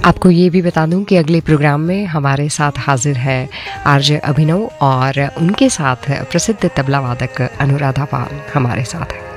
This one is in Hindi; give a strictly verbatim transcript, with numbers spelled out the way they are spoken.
आपको ये भी बता दूं कि अगले प्रोग्राम में हमारे साथ हाजिर है आरजे अभिनव और उनके साथ प्रसिद्ध तबला वादक अनुराधा पाल हमारे साथ है।